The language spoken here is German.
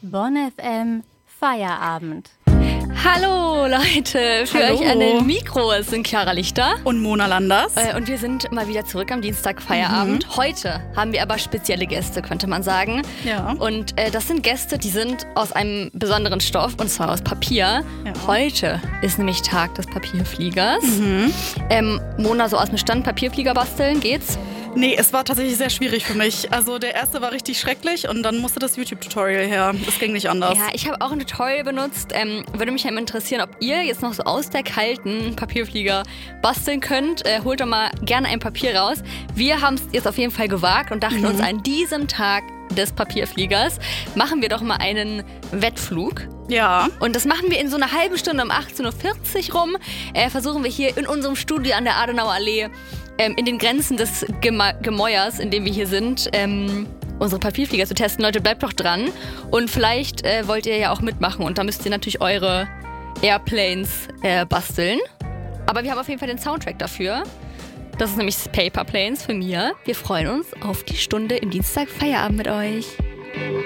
Bonn FM Feierabend. Hallo Leute, für euch an den Mikros sind Clara Lichter und Mona Landers. Und wir sind mal wieder zurück am Dienstag Feierabend. Heute haben wir aber spezielle Gäste, könnte man sagen. Ja. Und das sind Gäste, die sind aus einem besonderen Stoff, und zwar aus Papier. Ja. Heute ist nämlich Tag des Papierfliegers. Mona, so aus dem Stand Papierflieger basteln, geht's? Nee, es war tatsächlich sehr schwierig für mich. Also der erste war richtig schrecklich und dann musste das YouTube-Tutorial her. Das ging nicht anders. Ja, ich habe auch ein Tutorial benutzt. Würde mich interessieren, ob ihr jetzt noch so aus der kalten Papierflieger basteln könnt. Holt doch mal gerne ein Papier raus. Wir haben es jetzt auf jeden Fall gewagt und dachten uns, an diesem Tag des Papierfliegers machen wir doch mal einen Wettflug. Ja. Und das machen wir in so einer halben Stunde um 18.40 Uhr rum. Versuchen wir hier in unserem Studio an der Adenauer Allee in den Grenzen des Gemäuers, in dem wir hier sind, unsere Papierflieger zu testen. Leute, bleibt doch dran. Und vielleicht wollt ihr ja auch mitmachen. Und da müsst ihr natürlich eure Airplanes basteln. Aber wir haben auf jeden Fall den Soundtrack dafür. Das ist nämlich Paper Planes für mir. Wir freuen uns auf die Stunde im Dienstag Feierabend mit euch.